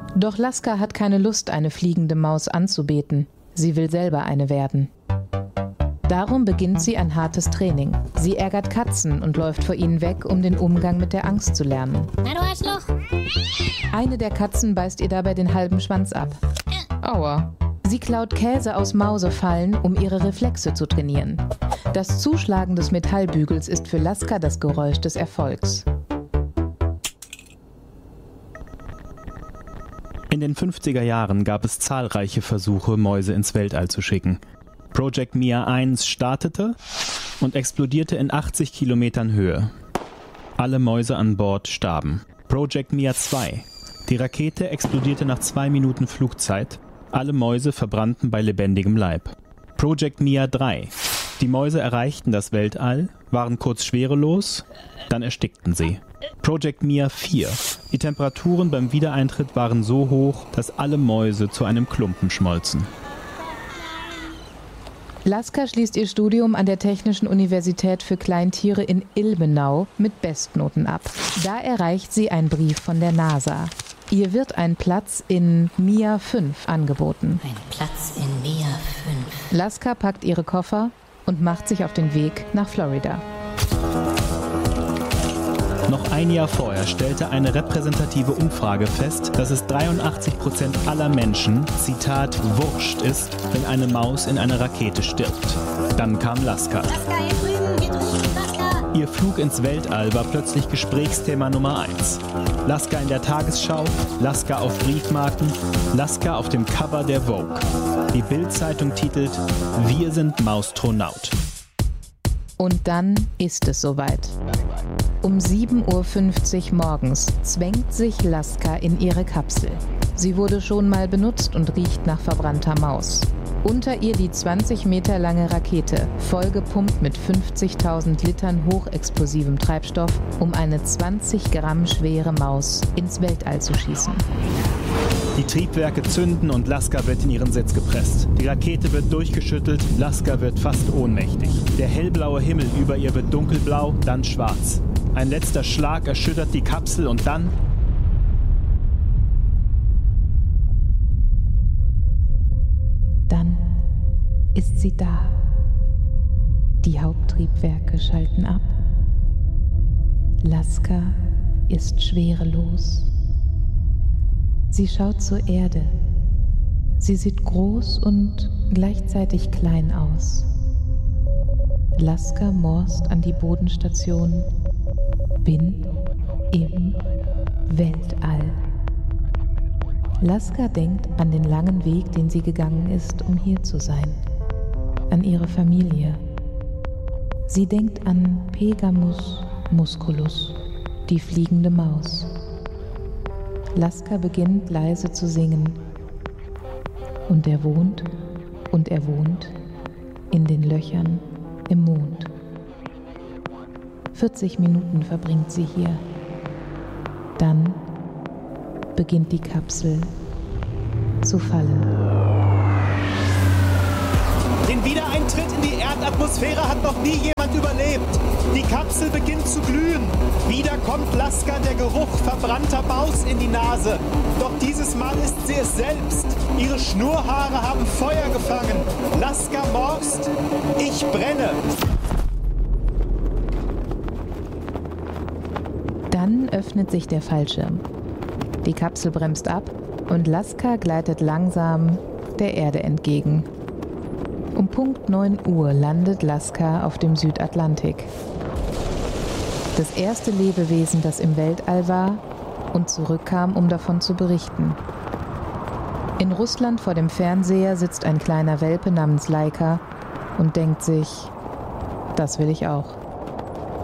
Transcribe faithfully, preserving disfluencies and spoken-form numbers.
Doch Laska hat keine Lust, eine fliegende Maus anzubeten. Sie will selber eine werden. Darum beginnt sie ein hartes Training. Sie ärgert Katzen und läuft vor ihnen weg, um den Umgang mit der Angst zu lernen. Na du Arschloch! Eine der Katzen beißt ihr dabei den halben Schwanz ab. Aua. Sie klaut Käse aus Mausefallen, um ihre Reflexe zu trainieren. Das Zuschlagen des Metallbügels ist für Laska das Geräusch des Erfolgs. In den fünfziger Jahren gab es zahlreiche Versuche, Mäuse ins Weltall zu schicken. Project Mia eins startete und explodierte in achtzig Kilometern Höhe. Alle Mäuse an Bord starben. Project Mia zwei. Die Rakete explodierte nach zwei Minuten Flugzeit. Alle Mäuse verbrannten bei lebendigem Leib. Project Mia drei. Die Mäuse erreichten das Weltall, waren kurz schwerelos, dann erstickten sie. Project Mia vier. Die Temperaturen beim Wiedereintritt waren so hoch, dass alle Mäuse zu einem Klumpen schmolzen. Laska schließt ihr Studium an der Technischen Universität für Kleintiere in Ilmenau mit Bestnoten ab. Da erreicht sie einen Brief von der NASA. Ihr wird ein Platz in Mia fünf angeboten. Ein Platz in Mia fünf. Laska packt ihre Koffer und macht sich auf den Weg nach Florida. Noch ein Jahr vorher stellte eine repräsentative Umfrage fest, dass es dreiundachtzig Prozent aller Menschen, Zitat, wurscht ist, wenn eine Maus in einer Rakete stirbt. Dann kam Laska. Laska, hier drüben, hier drüben, Laska! Ihr Flug ins Weltall war plötzlich Gesprächsthema Nummer eins. Laska in der Tagesschau, Laska auf Briefmarken, Laska auf dem Cover der Vogue. Die Bild-Zeitung titelt: Wir sind Maustronaut. Und dann ist es soweit. Um sieben Uhr fünfzig morgens zwängt sich Laska in ihre Kapsel. Sie wurde schon mal benutzt und riecht nach verbrannter Maus. Unter ihr die zwanzig Meter lange Rakete, vollgepumpt mit fünfzigtausend Litern hochexplosivem Treibstoff, um eine zwanzig Gramm schwere Maus ins Weltall zu schießen. Die Triebwerke zünden und Laska wird in ihren Sitz gepresst. Die Rakete wird durchgeschüttelt, Laska wird fast ohnmächtig. Der hellblaue Himmel über ihr wird dunkelblau, dann schwarz. Ein letzter Schlag erschüttert die Kapsel und dann... Dann ist sie da. Die Haupttriebwerke schalten ab. Laska ist schwerelos. Sie schaut zur Erde. Sie sieht groß und gleichzeitig klein aus. Laska morst an die Bodenstation. Bin im Weltall. Laska denkt an den langen Weg, den sie gegangen ist, um hier zu sein. An ihre Familie. Sie denkt an Pegamus musculus, die fliegende Maus. Laska beginnt leise zu singen. Und er wohnt, und er wohnt in den Löchern im Mond. vierzig Minuten verbringt sie hier. Dann beginnt die Kapsel zu fallen. Den Wiedereintritt in die Erdatmosphäre hat noch nie jemand überlebt. Die Kapsel beginnt zu glühen. Wieder kommt Laska der Geruch verbrannter Maus in die Nase. Doch dieses Mal ist sie es selbst. Ihre Schnurrhaare haben Feuer gefangen. Laska morst: Ich brenne. Dann öffnet sich der Fallschirm. Die Kapsel bremst ab und Laska gleitet langsam der Erde entgegen. Um Punkt neun Uhr landet Laska auf dem Südatlantik. Das erste Lebewesen, das im Weltall war und zurückkam, um davon zu berichten. In Russland vor dem Fernseher sitzt ein kleiner Welpe namens Laika und denkt sich: Das will ich auch.